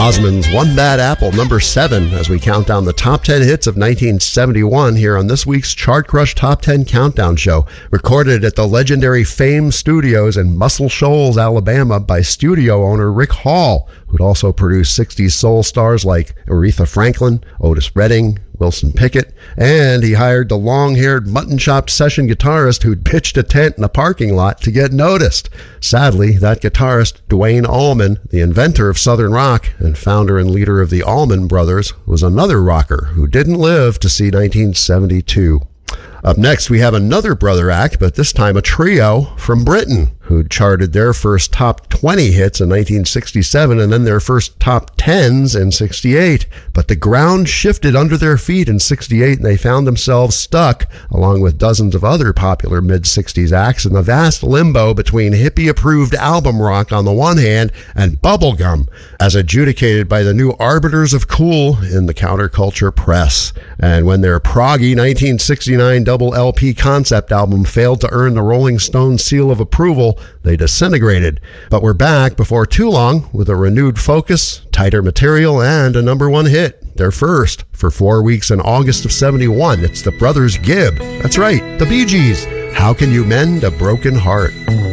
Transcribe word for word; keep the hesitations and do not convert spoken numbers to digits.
Osmond's One Bad Apple, number seven, as we count down the top ten hits of nineteen seventy-one here on this week's Chart Crush Top ten Countdown Show, recorded at the legendary Fame Studios in Muscle Shoals, Alabama by studio owner Rick Hall, who'd also produced sixties soul stars like Aretha Franklin, Otis Redding, Wilson Pickett, and he hired the long-haired, mutton-chopped session guitarist who'd pitched a tent in a parking lot to get noticed. Sadly, that guitarist, Duane Allman, the inventor of Southern rock and founder and leader of the Allman Brothers, was another rocker who didn't live to see nineteen seventy-two. Up next, we have another brother act, but this time a trio from Britain, who charted their first top twenty hits in nineteen sixty-seven and then their first top tens in sixty-eight. But the ground shifted under their feet in sixty-eight, and they found themselves stuck, along with dozens of other popular mid-sixties acts, in the vast limbo between hippie-approved album rock on the one hand and bubblegum, as adjudicated by the new arbiters of cool in the counterculture press. And when their proggy nineteen sixty-nine double L P concept album failed to earn the Rolling Stone seal of approval, they disintegrated. But we're back before too long with a renewed focus, tighter material, and a number one hit. Their first for four weeks in August of seventy-one. It's the Brothers Gibb. That's right, the Bee Gees. How Can You Mend a Broken Heart?